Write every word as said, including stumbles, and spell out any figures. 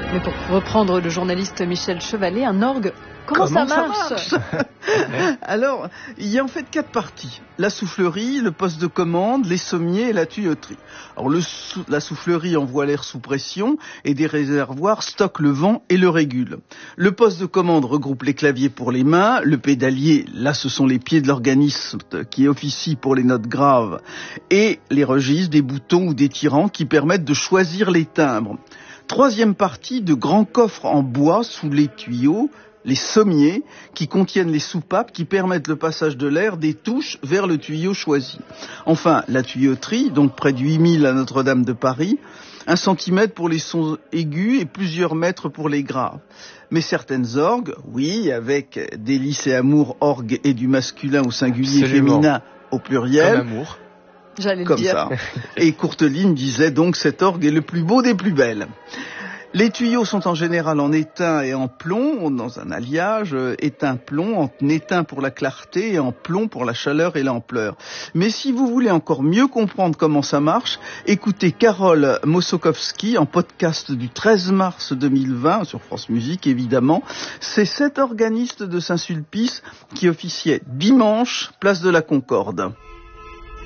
Mais pour reprendre le journaliste Michel Chevalet, un orgue, comment, comment ça marche, ça marche Alors, il y a en fait quatre parties. La soufflerie, le poste de commande, les sommiers et la tuyauterie. Alors, le sou- la soufflerie envoie l'air sous pression et des réservoirs stockent le vent et le régulent. Le poste de commande regroupe les claviers pour les mains, le pédalier, là ce sont les pieds de l'organisme qui officient pour les notes graves, et les registres, des boutons ou des tirants qui permettent de choisir les timbres. Troisième partie, de grands coffres en bois sous les tuyaux, les sommiers, qui contiennent les soupapes qui permettent le passage de l'air des touches vers le tuyau choisi. Enfin, la tuyauterie, donc près de huit mille à Notre-Dame de Paris, un centimètre pour les sons aigus et plusieurs mètres pour les graves. Mais certaines orgues, oui, avec des lys et amours, orgues et du masculin au singulier, Absolument. féminin au pluriel, Comme amour. J'allais le comme dire. ça. Et Courteline disait donc cet orgue est le plus beau des plus belles. Les tuyaux sont en général en étain et en plomb, dans un alliage euh, étain-plomb, en étain pour la clarté et en plomb pour la chaleur et l'ampleur. Mais si vous voulez encore mieux comprendre comment ça marche, écoutez Carole Mossokowski en podcast du treize mars deux mille vingt, sur France Musique évidemment. C'est cet organiste de Saint-Sulpice qui officiait dimanche, place de la Concorde.